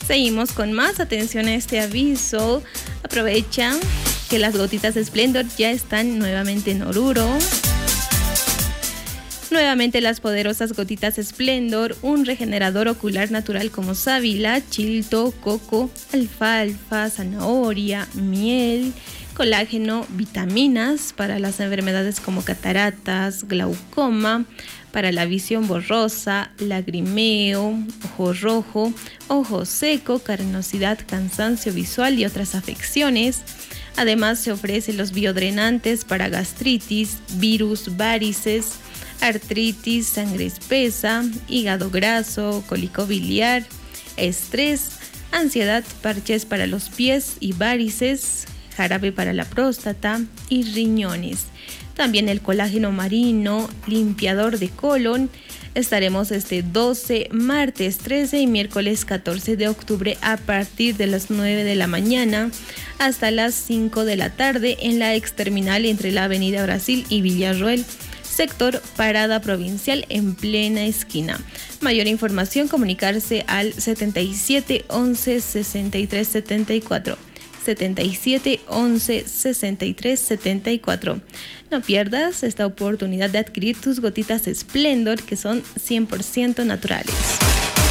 Seguimos con más. Atención a este aviso. Aprovecha que las gotitas Splendor ya están nuevamente en Oruro. Nuevamente las poderosas gotitas Splendor, un regenerador ocular natural como sábila, chilto, coco, alfalfa, zanahoria, miel, colágeno, vitaminas para las enfermedades como cataratas, glaucoma, para la visión borrosa, lagrimeo, ojo rojo, ojo seco, carnosidad, cansancio visual y otras afecciones. Además se ofrecen los biodrenantes para gastritis, virus, varices, artritis, sangre espesa, hígado graso, cólico biliar, estrés, ansiedad, parches para los pies y varices, jarabe para la próstata y riñones. También el colágeno marino, limpiador de colon. Estaremos este 12, martes 13 y miércoles 14 de octubre a partir de las 9 de la mañana hasta las 5 de la tarde en la exterminal entre la Avenida Brasil y Villarroel, sector Parada Provincial en plena esquina. Mayor información, comunicarse al 77 11 63 74. 77 11 63 74. No pierdas esta oportunidad de adquirir tus gotitas Splendor, que son 100% naturales.